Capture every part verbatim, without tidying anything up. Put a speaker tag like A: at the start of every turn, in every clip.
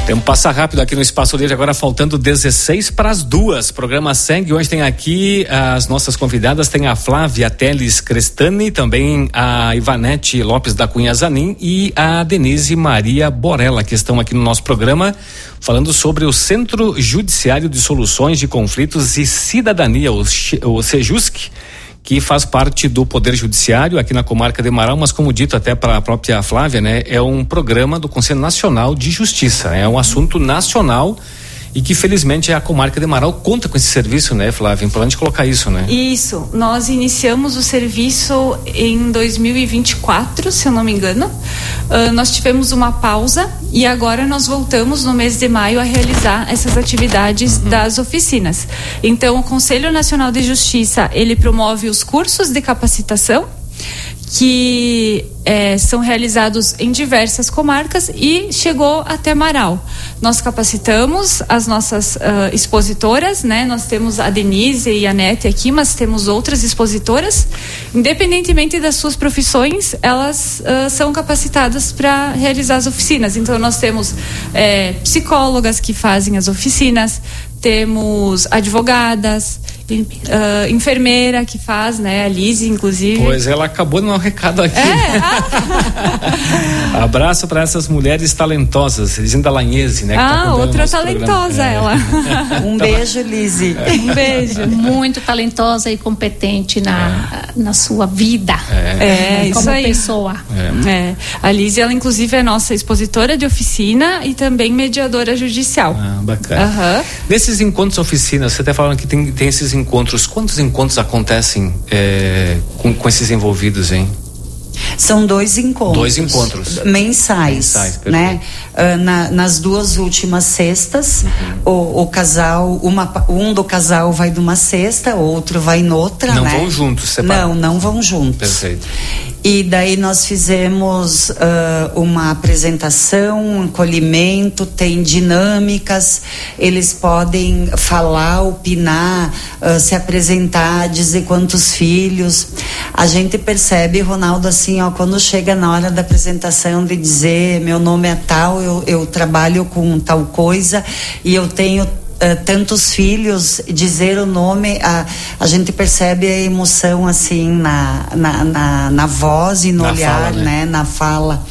A: Tempo passa rápido aqui no Espaço Livre, agora faltando dezesseis para as duas. O programa segue. Hoje tem aqui as nossas convidadas, tem a Flávia Teles Crestani, também a Ivanete Lopes da Cunha Zanin e a Denise Maria Borella, que estão aqui no nosso programa falando sobre o Centro Judiciário de Soluções de Conflitos e Cidadania, o, o SEJUSC, que faz parte do Poder Judiciário aqui na comarca de Marau, mas como dito até para a própria Flávia, né, é um programa do Conselho Nacional de Justiça, é um assunto nacional e que felizmente a comarca de Marau conta com esse serviço, né, Flávia? É importante colocar isso, né?
B: Isso, nós iniciamos o serviço em dois mil e vinte e quatro, se eu não me engano. Uh, nós tivemos uma pausa e agora nós voltamos no mês de maio a realizar essas atividades uhum. das oficinas. Então, o Conselho Nacional de Justiça, ele promove os cursos de capacitação que é, são realizados em diversas comarcas e chegou até Marau. Nós capacitamos as nossas uh, expositoras, né? Nós temos a Denise e a Nete aqui, mas temos outras expositoras. Independentemente das suas profissões, elas uh, são capacitadas para realizar as oficinas. Então, nós temos é, psicólogas que fazem as oficinas, temos advogadas, Uh, enfermeira que faz, né? A Liz, inclusive.
A: Pois ela acabou de dar um recado aqui.
B: É? Ah.
A: Abraço para essas mulheres talentosas, Lizinda Lanhese, né?
B: Ah,
A: tá
B: outra talentosa
A: é.
B: ela.
C: Um beijo, Lizy.
B: É. Um beijo.
D: Muito talentosa e competente na, é. na sua vida.
B: É, é
D: como
B: isso aí.
D: pessoa.
B: É. É. A Liz, ela inclusive é nossa expositora de oficina e também mediadora judicial.
A: Ah, bacana.
B: Uhum.
A: Nesses encontros oficinas, você até falando que tem, tem esses encontros, quantos encontros acontecem é, com, com esses envolvidos, hein?
C: São dois encontros.
A: Dois encontros.
C: Mensais,
A: Mensais,
C: né? Uh, na, nas duas últimas sextas, uhum. o, o casal, uma, um do casal vai numa sexta, outro vai noutra,
A: não
C: né?
A: Não vão juntos, separados?
C: Não, não vão juntos.
A: Perfeito.
C: E daí nós fizemos uh, uma apresentação, um acolhimento, tem dinâmicas, eles podem falar, opinar, uh, se apresentar, dizer quantos filhos. A gente percebe, Ronaldo, assim, ó, quando chega na hora da apresentação de dizer meu nome é tal, eu, eu trabalho com tal coisa e eu tenho Uh, tantos filhos, dizer o nome, a, a gente percebe a emoção assim na, na, na, na voz e no na olhar, fala, né? né? Na fala.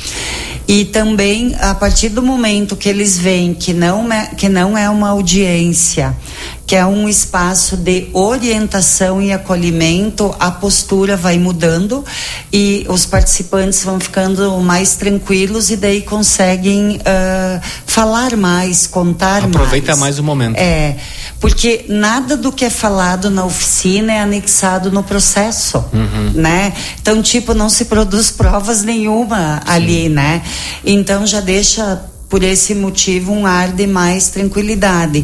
C: E também, a partir do momento que eles veem que não é, que não é uma audiência, que é um espaço de orientação e acolhimento, a postura vai mudando e os participantes vão ficando mais tranquilos e daí conseguem uh, falar mais, contar mais.
A: Aproveita mais o momento.
C: É, porque nada do que é falado na oficina é anexado no processo, uhum. né? Então, tipo, não se produz provas nenhuma Sim. ali, né? Então, já deixa, por esse motivo, um ar de mais tranquilidade.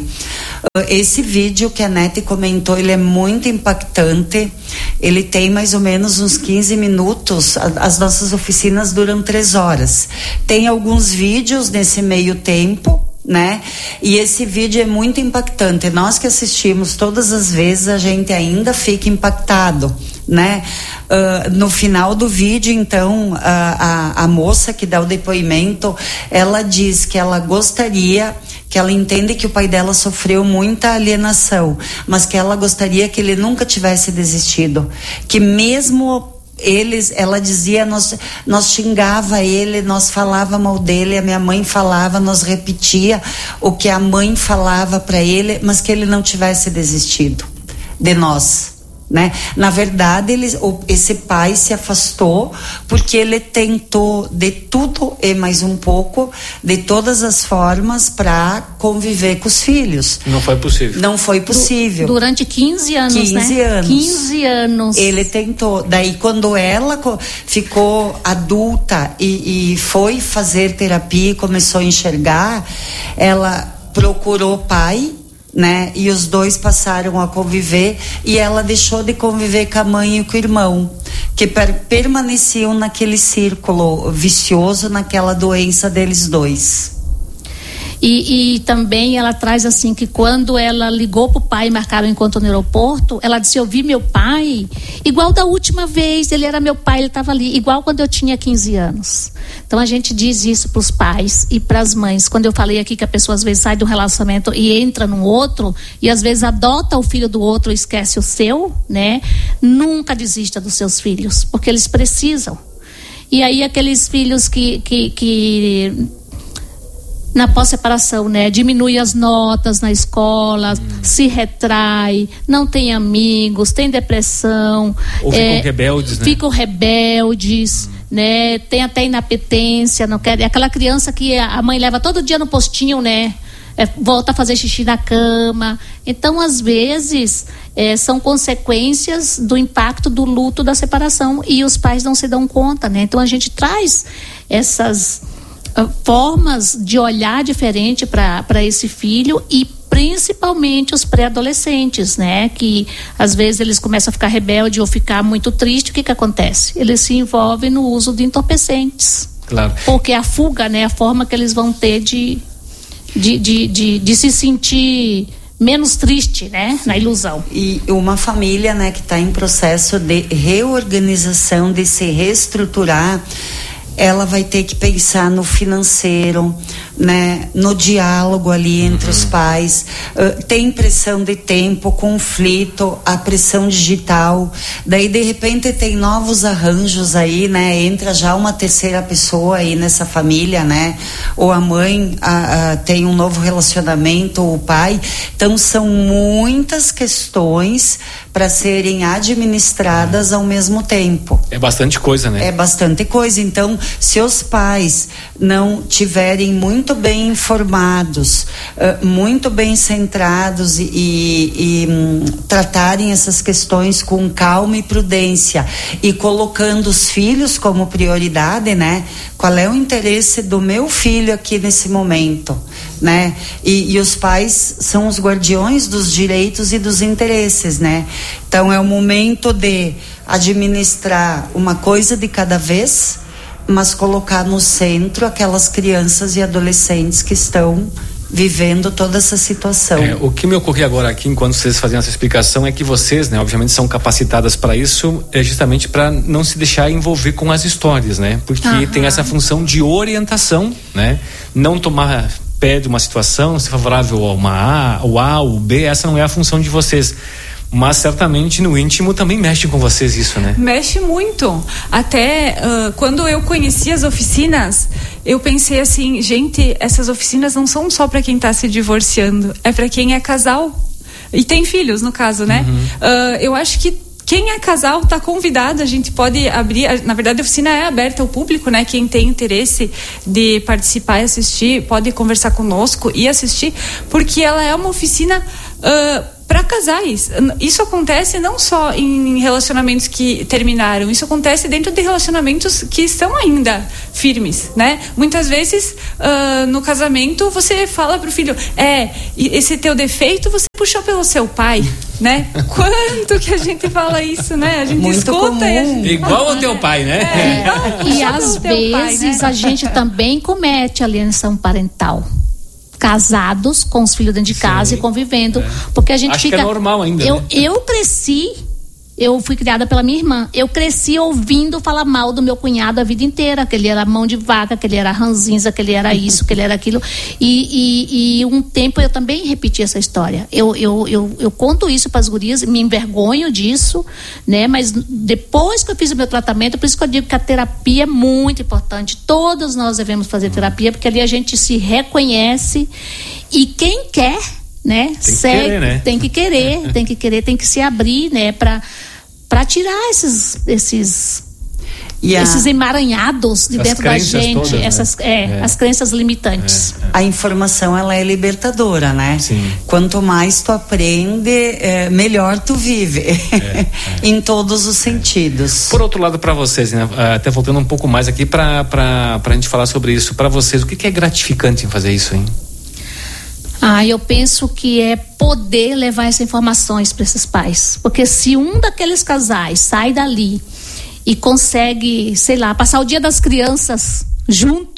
C: Esse vídeo que a Nete comentou, ele é muito impactante, ele tem mais ou menos uns quinze minutos, as nossas oficinas duram três horas. Tem alguns vídeos nesse meio tempo, né? E esse vídeo é muito impactante. Nós que assistimos todas as vezes, a gente ainda fica impactado, né? Uh, no final do vídeo, então, uh, a, a moça que dá o depoimento, ela diz que ela gostaria, que ela entende que o pai dela sofreu muita alienação, mas que ela gostaria que ele nunca tivesse desistido, que mesmo eles, ela dizia, nós, nós xingava ele, nós falava mal dele, a minha mãe falava, nós repetia o que a mãe falava para ele, mas que ele não tivesse desistido de nós, né? Na verdade, ele, esse pai se afastou porque ele tentou de tudo e mais um pouco, de todas as formas, para conviver com os filhos.
A: Não foi possível.
C: Não foi possível.
D: Du- durante quinze anos,
C: quinze
D: né?
C: anos.
D: quinze anos.
C: Ele tentou. Daí, quando ela ficou adulta e, e foi fazer terapia e começou a enxergar, ela procurou o pai, né? E os dois passaram a conviver e ela deixou de conviver com a mãe e com o irmão, que per- permaneciam naquele círculo vicioso, naquela doença deles dois.
D: E, e também ela traz assim que quando ela ligou pro pai e marcaram o encontro no aeroporto, ela disse: eu vi meu pai igual da última vez, ele era meu pai, ele estava ali, igual quando eu tinha quinze anos. Então a gente diz isso pros pais e pras mães. Quando eu falei aqui que a pessoa às vezes sai de um relacionamento e entra num outro, e às vezes adota o filho do outro e esquece o seu, né? Nunca desista dos seus filhos, porque eles precisam. E aí aqueles filhos que... que, que na pós-separação, né? Diminui as notas na escola, hum. se retrai, não tem amigos, tem depressão.
A: Ou ficam é, rebeldes, né?
D: Ficam rebeldes, hum. né? Tem até inapetência, não quer. É aquela criança que a mãe leva todo dia no postinho, né? É, volta a fazer xixi na cama. Então, às vezes, é, são consequências do impacto do luto da separação e os pais não se dão conta, né? Então, a gente traz essas formas de olhar diferente para esse filho e principalmente os pré-adolescentes, né? Que às vezes eles começam a ficar rebelde ou ficar muito triste. O que que acontece? Eles se envolvem no uso de entorpecentes.
A: Claro.
D: Porque a fuga, né? A forma que eles vão ter de, de, de, de, de se sentir menos triste, né? Na ilusão.
C: E uma família, né? Que está em processo de reorganização, de se reestruturar, ela vai ter que pensar no financeiro, né, no diálogo ali entre uhum. os pais. Uh, tem pressão de tempo, conflito, a pressão digital. Daí de repente tem novos arranjos aí, né? Entra já uma terceira pessoa aí nessa família, né? Ou a mãe a, a, tem um novo relacionamento, ou o pai. Então são muitas questões para serem administradas ao mesmo tempo.
A: É bastante coisa, né?
C: É bastante coisa. Então, se os pais não tiverem muito bem informados, uh, muito bem centrados e, e, e um, tratarem essas questões com calma e prudência e colocando os filhos como prioridade, né? Qual é o interesse do meu filho aqui nesse momento, né? E, e os pais são os guardiões dos direitos e dos interesses, né? Então é o momento de administrar uma coisa de cada vez, mas colocar no centro aquelas crianças e adolescentes que estão vivendo toda essa situação.
A: É, o que me ocorreu agora aqui, enquanto vocês faziam essa explicação, é que vocês, né, obviamente são capacitadas para isso, é justamente para não se deixar envolver com as histórias, né? Porque uhum. tem essa função de orientação, né? Não tomar pé de uma situação, ser favorável a uma A, o A, o B, essa não é a função de vocês. Mas certamente no íntimo também mexe com vocês isso, né?
B: Mexe muito. Até uh, quando eu conheci as oficinas, eu pensei assim, gente, essas oficinas não são só para quem está se divorciando, é para quem é casal e tem filhos, no caso, né? Uhum. Uh, eu acho que quem é casal está convidado, a gente pode abrir, na verdade a oficina é aberta ao público, né? Quem tem interesse de participar e assistir, pode conversar conosco e assistir, porque ela é uma oficina uh, para casais. Isso acontece não só em relacionamentos que terminaram, isso acontece dentro de relacionamentos que estão ainda firmes, né? Muitas vezes uh, no casamento você fala pro filho, é, esse teu defeito você puxou pelo seu pai, né? Quanto que a gente fala isso, né? A gente
C: muito
B: escuta
C: comum.
B: E a gente...
A: Igual ao teu pai, né?
D: É. É. E às vezes pai, né? A gente também comete alienação parental. Casados com os filhos dentro de casa Sim, e convivendo, é. porque a gente
A: Acho
D: fica...
A: que é normal ainda,
D: eu,
A: né?
D: eu cresci, eu fui criada pela minha irmã, eu cresci ouvindo falar mal do meu cunhado a vida inteira, que ele era mão de vaca, que ele era ranzinza, que ele era isso, que ele era aquilo, e, e, e um tempo eu também repeti essa história, eu, eu, eu, eu conto isso para as gurias, me envergonho disso, né, mas depois que eu fiz o meu tratamento, por isso que eu digo que a terapia é muito importante, todos nós devemos fazer terapia, porque ali a gente se reconhece, e quem quer, né,
A: tem que
D: segue,
A: querer, né?
D: tem que querer, tem que querer, tem que se abrir, né, para para tirar esses esses e esses a... emaranhados de
A: as
D: dentro da gente,
A: todas,
D: essas
A: né?
D: é,
A: é.
D: as crenças limitantes.
C: É, é. A informação, ela é libertadora, né?
A: Sim.
C: Quanto mais tu aprende, é, melhor tu vive, é, é. em todos os sentidos.
A: Por outro lado, para vocês, né? Até voltando um pouco mais aqui para para para a gente falar sobre isso, para vocês, o que, que é gratificante em fazer isso, hein?
D: Ah, eu penso que é poder levar essas informações para esses pais. Porque se um daqueles casais sai dali e consegue, sei lá, passar o dia das crianças junto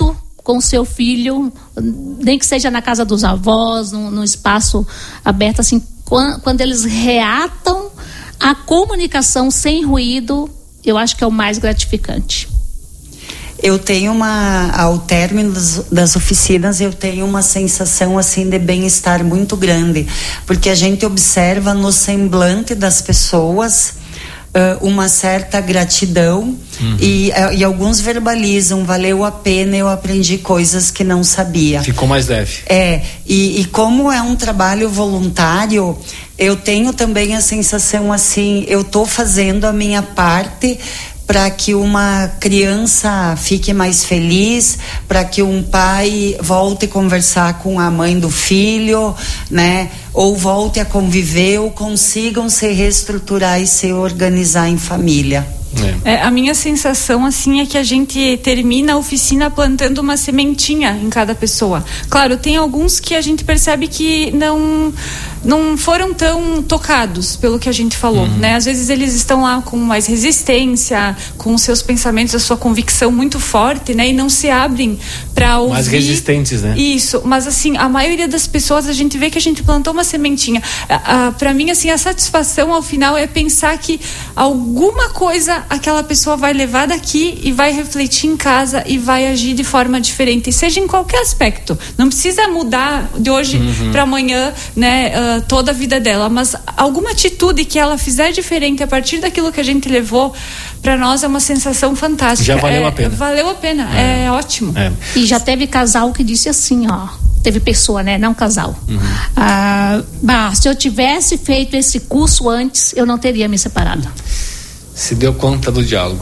D: com o seu filho, nem que seja na casa dos avós, num, num espaço aberto, assim, quando, quando eles reatam a comunicação sem ruído, eu acho que é o mais gratificante.
C: Eu tenho uma, ao término das, das oficinas, eu tenho uma sensação assim de bem-estar muito grande, porque a gente observa no semblante das pessoas uh, uma certa gratidão, uhum. e, uh, e alguns verbalizam, valeu a pena, eu aprendi coisas que não sabia.
A: Ficou mais leve.
C: É, e, e como é um trabalho voluntário, eu tenho também a sensação assim, eu estou fazendo a minha parte para que uma criança fique mais feliz, para que um pai volte a conversar com a mãe do filho, né? Ou volte a conviver, ou consigam se reestruturar e se organizar em família.
B: É. É, a minha sensação assim é que a gente termina a oficina plantando uma sementinha em cada pessoa. Claro, tem alguns que a gente percebe que não não foram tão tocados pelo que a gente falou, uhum. né? Às vezes eles estão lá com mais resistência, com os seus pensamentos, a sua convicção muito forte, né? E não se abrem para ouvir.
A: Mais resistentes, né?
B: Isso, mas assim, a maioria das pessoas, a gente vê que a gente plantou uma sementinha. Para mim, assim, a satisfação ao final é pensar que alguma coisa aquela pessoa vai levar daqui e vai refletir em casa e vai agir de forma diferente, seja em qualquer aspecto. Não precisa mudar de hoje uhum. para amanhã, né, uh, toda a vida dela, mas alguma atitude que ela fizer diferente a partir daquilo que a gente levou, para nós é uma sensação fantástica.
A: Já valeu
B: é,
A: a pena.
B: Valeu a pena, é, é ótimo. É.
D: E já teve casal que disse assim, ó, teve pessoa, né, não casal. Uhum. Ah, bah, se eu tivesse feito esse curso antes, eu não teria me separado.
A: Se deu conta do diálogo.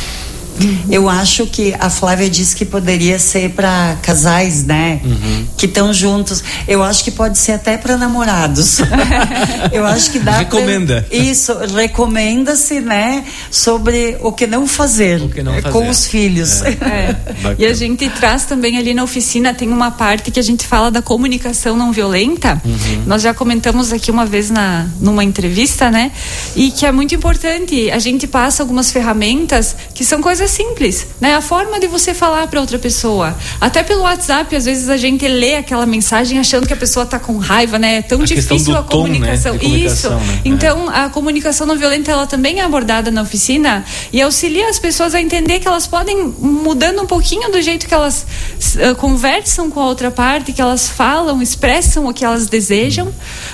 C: Eu acho que a Flávia disse que poderia ser para casais, né? Uhum. Que estão juntos. Eu acho que pode ser até para namorados. Eu acho que dá.
A: Recomenda.
C: Pra... Isso, recomenda-se, né? Sobre o que não fazer, o que não fazer. Com os filhos.
B: É. É. E a gente traz também ali na oficina, tem uma parte que a gente fala da comunicação não violenta. Uhum. Nós já comentamos aqui uma vez na, numa entrevista, né? E que é muito importante. A gente passa algumas ferramentas que são coisas simples, né? A forma de você falar para outra pessoa, até pelo WhatsApp, às vezes a gente lê aquela mensagem achando que a pessoa tá com raiva, né? É tão a difícil a tom, comunicação. Né? comunicação. Isso. Né? Então, é. a comunicação não violenta, ela também é abordada na oficina e auxilia as pessoas a entender que elas podem, mudando um pouquinho do jeito que elas uh, conversam com a outra parte, que elas falam, expressam o que elas desejam,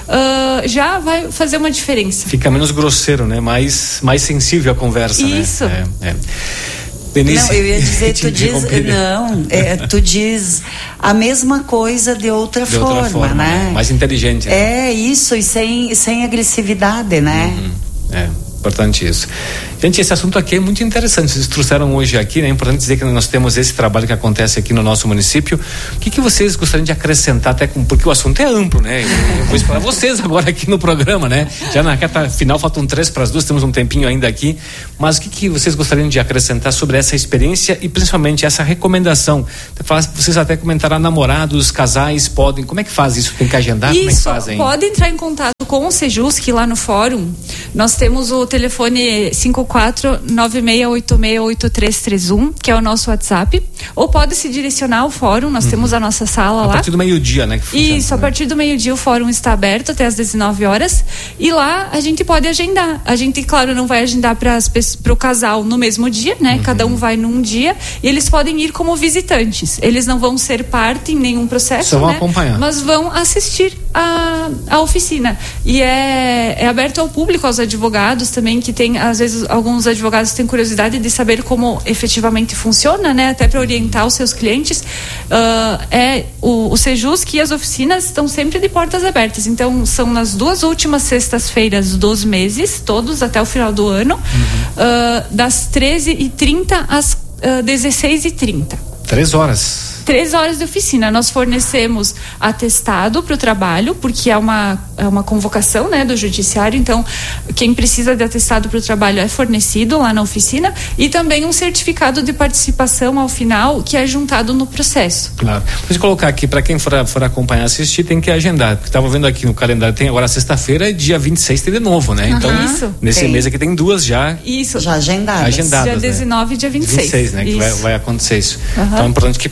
B: uh, já vai fazer uma diferença.
A: Fica menos grosseiro, né? Mais, mais sensível a conversa,
B: Isso.
A: né? É, é. Denise,
C: não, eu ia dizer, tu diz, não, é, tu diz a mesma coisa de outra, de forma, outra forma, né?
A: Mais inteligente. Né?
C: É isso, e sem, sem agressividade, né?
A: Uhum. É, importante isso. Gente, esse assunto aqui é muito interessante, vocês trouxeram hoje aqui, né? É importante dizer que nós temos esse trabalho que acontece aqui no nosso município. O que que vocês gostariam de acrescentar, até com, porque o assunto é amplo, né? Eu, eu vou esperar vocês agora aqui no programa, né? Já na reta final, faltam três para as duas, temos um tempinho ainda aqui, mas o que que vocês gostariam de acrescentar sobre essa experiência e principalmente essa recomendação? Vocês até comentaram, namorados, casais, podem, como é que faz isso? Tem que agendar?
B: Isso,
A: como é que fazem?
B: Pode entrar em contato com o Sejusc lá no fórum. Nós temos o telefone cinco quatro nove seis oito seis oito três três um, que é o nosso WhatsApp, ou pode se direcionar ao fórum, nós uhum. temos a nossa sala
A: a
B: lá.
A: A partir do meio-dia, né? Que funciona,
B: Isso,
A: né?
B: A partir do meio-dia o fórum está aberto até às dezenove horas e lá a gente pode agendar. A gente, claro, não vai agendar para o casal no mesmo dia, né? Uhum. Cada um vai num dia e eles podem ir como visitantes. Eles não vão ser parte em nenhum processo,
A: só vão
B: né?
A: acompanhar.
B: Mas vão assistir a, a oficina. E é, é aberto ao público, aos advogados também, que tem, às vezes, alguns advogados têm curiosidade de saber como efetivamente funciona, né? Até para orientar os seus clientes. Uh, é o, o Sejusc e as oficinas estão sempre de portas abertas. Então, são nas duas últimas sextas-feiras dos meses, todos até o final do ano, uhum. uh, das treze e trinta às uh, dezesseis e trinta.
A: Três horas.
B: Três horas de oficina. Nós fornecemos atestado para o trabalho, porque é uma, é uma convocação, né, do judiciário. Então, quem precisa de atestado para o trabalho é fornecido lá na oficina, e também um certificado de participação ao final, que é juntado no processo.
A: Claro. Pode colocar aqui, para quem for, for acompanhar, assistir, tem que agendar. Porque estava vendo aqui no calendário, tem agora sexta-feira, dia vinte e seis tem de novo, né? Então, uhum. Isso. Nesse tem. mês aqui tem duas já.
B: Isso.
C: Já agendadas.
A: agendadas.
B: Dia dezenove e dia vinte e seis.
A: vinte e seis, né? Isso. Que vai, vai acontecer isso. Uhum. Então é importante que o pessoal agende.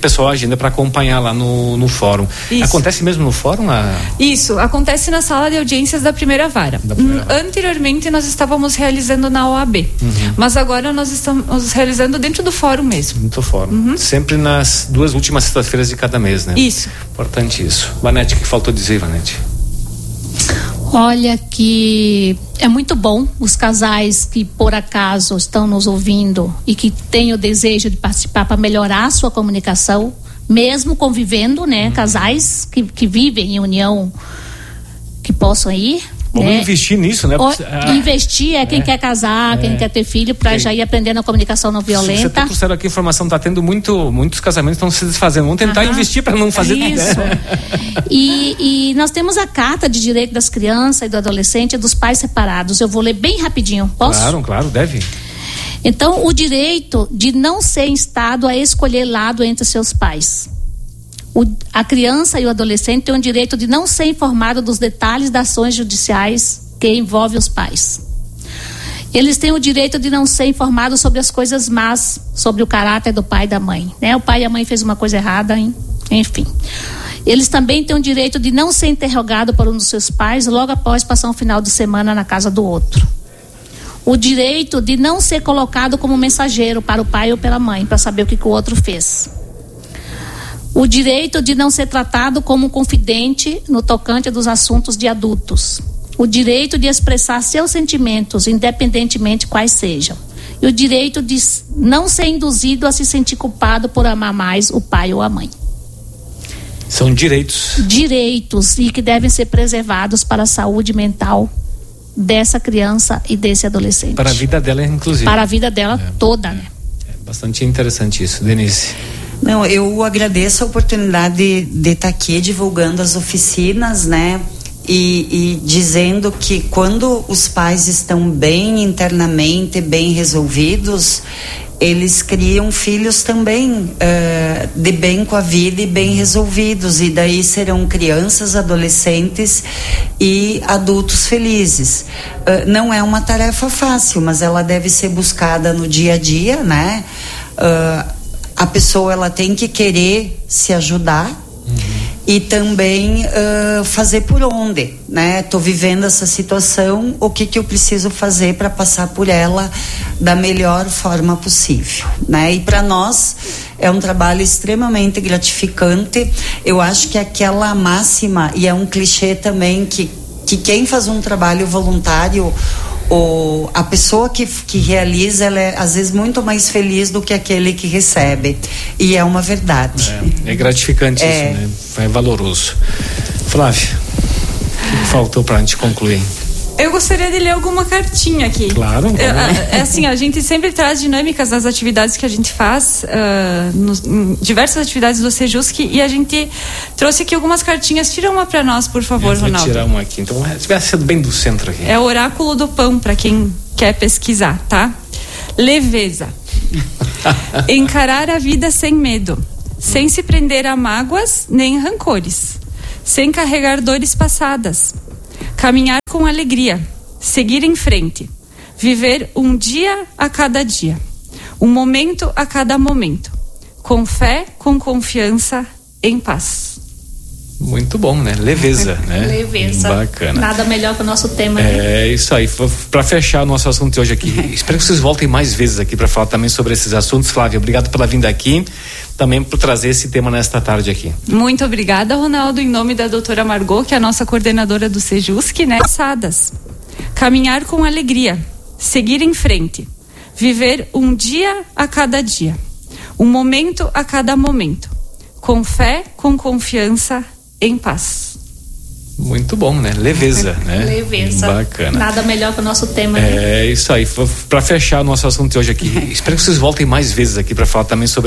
A: agenda para acompanhar lá no, no fórum. Isso. Acontece mesmo no fórum? A...
B: Isso, acontece na sala de audiências da primeira vara. Da primeira vara. Anteriormente nós estávamos realizando na O A B, uhum. mas agora nós estamos realizando dentro do fórum mesmo.
A: Dentro do fórum. Uhum. Sempre nas duas últimas sextas-feiras de cada mês, né?
B: Isso.
A: Importante isso. Ivanete, o que faltou dizer, Ivanete?
D: Olha, que é muito bom os casais que por acaso estão nos ouvindo e que têm o desejo de participar para melhorar a sua comunicação, mesmo convivendo, né? Hum. Casais que, que vivem em união, que possam ir.
A: Vamos
D: né?
A: investir nisso, né?
D: Porque, ah, investir é quem é, quer casar, é, quem quer ter filho, para okay. já ir aprendendo a comunicação não violenta.
A: Você trouxeram aqui informação, está tendo muito, muitos casamentos estão se desfazendo. Vamos tentar Aham. investir para não fazer
D: isso. e, e nós temos a Carta de Direito das Crianças e do Adolescente e dos Pais Separados. Eu vou ler bem rapidinho, posso?
A: Claro, claro, deve.
D: Então, o direito de não ser instado a escolher lado entre seus pais. O, a criança e o adolescente têm o direito de não ser informado dos detalhes das ações judiciais que envolvem os pais. Eles têm o direito de não ser informados sobre as coisas más, sobre o caráter do pai e da mãe. Né? O pai e a mãe fez uma coisa errada, hein? Enfim. Eles também têm o direito de não ser interrogado por um dos seus pais logo após passar um final de semana na casa do outro. O direito de não ser colocado como mensageiro para o pai ou pela mãe, para saber o que, que o outro fez. O direito de não ser tratado como confidente no tocante dos assuntos de adultos. O direito de expressar seus sentimentos, independentemente quais sejam. E o direito de não ser induzido a se sentir culpado por amar mais o pai ou a mãe.
A: São direitos.
D: Direitos e que devem ser preservados para a saúde mental dessa criança e desse adolescente.
A: Para a vida dela, inclusive.
D: Para a vida dela é, toda,
A: é,
D: né?
A: É bastante interessante isso, Denise.
C: Não, eu agradeço a oportunidade de estar aqui divulgando as oficinas, né? E, e dizendo que quando os pais estão bem internamente, bem resolvidos, eles criam filhos também uh, de bem com a vida e bem resolvidos, e daí serão crianças, adolescentes e adultos felizes. Uh, não é uma tarefa fácil, mas ela deve ser buscada no dia a dia, né? Uh, a pessoa ela tem que querer se ajudar. Uhum. E também uh, fazer por onde, né? Tô vivendo essa situação, o que que eu preciso fazer para passar por ela da melhor forma possível, né? E para nós é um trabalho extremamente gratificante. Eu acho que aquela máxima, e é um clichê também, que, que quem faz um trabalho voluntário, ou a pessoa que, que realiza, ela é às vezes muito mais feliz do que aquele que recebe, e é uma verdade.
A: É, é gratificante é. isso, né? É valoroso. Flávia, o que faltou pra gente concluir?
B: Eu gostaria de ler alguma cartinha aqui.
A: Claro.
B: É, é assim, a gente sempre traz dinâmicas nas atividades que a gente faz, uh, nos, em diversas atividades do Sejusc, e a gente trouxe aqui algumas cartinhas. Tira uma para nós, por favor,
A: Eu vou
B: Ronaldo.
A: Tirar uma aqui. Então, vai ser bem do centro aqui.
B: É o Oráculo do Pão, para quem quer pesquisar, tá? Leveza. Encarar a vida sem medo, sem se prender a mágoas nem rancores, sem carregar dores passadas. Caminhar com alegria, seguir em frente, viver um dia a cada dia, um momento a cada momento, com fé, com confiança, em paz.
A: Muito bom, né? Leveza, né?
D: Leveza.
A: Bacana.
D: Nada melhor que o nosso tema.
A: É, né? Isso aí. Para fechar o nosso assunto de hoje aqui, espero que vocês voltem mais vezes aqui para falar também sobre esses assuntos. Flávia, obrigado pela vinda aqui, também por trazer esse tema nesta tarde aqui.
B: Muito obrigada, Ronaldo, em nome da doutora Margot, que é a nossa coordenadora do Sejusc, né? Passadas. Caminhar com alegria, seguir em frente, viver um dia a cada dia, um momento a cada momento, com fé, com confiança, em paz.
A: Muito bom, né? Leveza, né?
D: Leveza.
A: Bacana.
D: Nada melhor que o nosso tema.
A: É, né? Isso aí. Para fechar o nosso assunto de hoje aqui, espero que vocês voltem mais vezes aqui para falar também sobre